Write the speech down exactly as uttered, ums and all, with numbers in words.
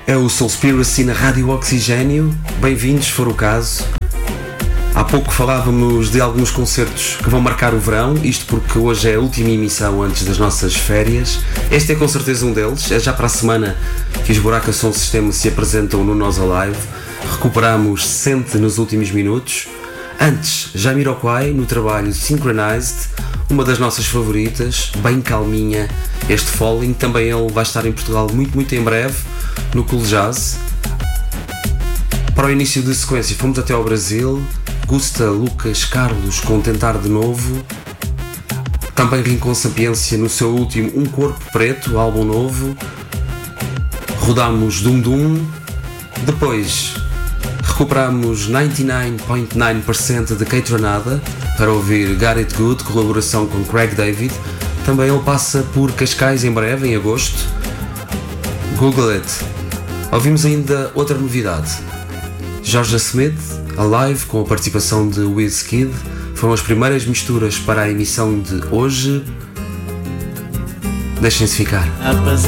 É o Soulspiracy na Rádio Oxigênio. Bem-vindos, se for o caso. Há pouco falávamos de alguns concertos que vão marcar o verão, isto porque hoje é a última emissão antes das nossas férias. Este é com certeza um deles. É já para a semana que os Buraca Som Sistema se apresentam no Nós Alive. Recuperamos Sente nos últimos minutos. Antes, Jamiroquai no trabalho Synchronized, uma das nossas favoritas, bem calminha, este Falling. Também ele vai estar em Portugal muito, muito em breve, no Cool Jazz. Para o início de sequência fomos até ao Brasil. Gusta Lucas Carlos com Tentar de Novo. Também Rincon Sapiência no seu último Um Corpo Preto, álbum novo. Rodámos Dum Dum. Depois recuperámos noventa e nove vírgula nove por cento de Kate Ranada para ouvir Got It Good, colaboração com Craig David. Também ele passa por Cascais em breve, em agosto. Google It. Ouvimos ainda outra novidade. Georgia Smith, Alive, com a participação de Wizkid. Foram as primeiras misturas para a emissão de hoje. Deixem-se ficar. Apesar